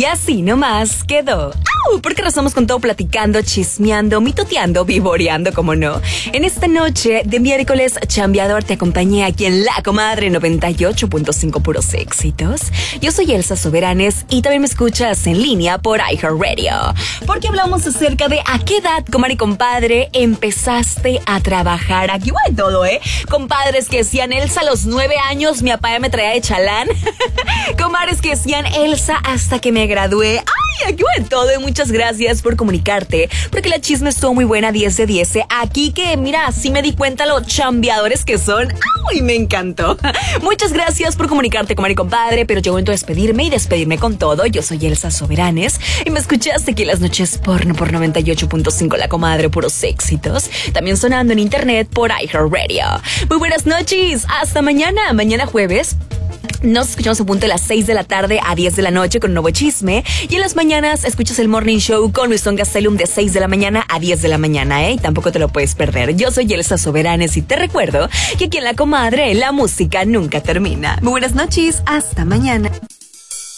Y así nomás quedó. Porque rezamos con todo platicando, chismeando, mitoteando, vivoreando, como no. En esta noche de miércoles chambeador te acompañé aquí en La Comadre 98.5 puros éxitos. Yo soy Elsa Soberanes y también me escuchas en línea por iHeartRadio. Porque hablamos acerca de a qué edad, comadre y compadre, empezaste a trabajar. Aquí va de todo, Compadres que decían Elsa a los 9 años, mi papá ya me traía de chalán. Comadres que decían Elsa hasta que me gradué. ¡Ay! Aquí va de todo y muchas gracias por comunicarte, porque la chisme estuvo muy buena, 10 de 10. Aquí que, mira, sí me di cuenta lo chambeadores que son. ¡Ay! Me encantó. Muchas gracias por comunicarte, comadre y compadre, pero llegó momento de despedirme con todo. Yo soy Elsa Soberanes y me escuchaste aquí en las noches porno por 98.5 La Comadre, puros éxitos. También sonando en internet por iHeartRadio. Muy buenas noches, hasta mañana. Mañana jueves nos escuchamos a punto de las 6 de la tarde a 10 de la noche con un nuevo chisme. Y en las mañanas escuchas el Morning Show con Luisón Gastelum de 6 de la mañana a 10 de la mañana, Y tampoco te lo puedes perder. Yo soy Elsa Soberanes y te recuerdo que aquí en La Comadre la música nunca termina. Muy buenas noches, hasta mañana.